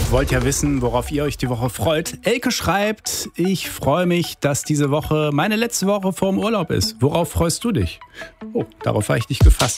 Wollt ja wissen, worauf ihr euch die Woche freut. Elke schreibt, ich freue mich, dass diese Woche meine letzte Woche vorm Urlaub ist. Worauf freust du dich? Oh, darauf war ich nicht gefasst.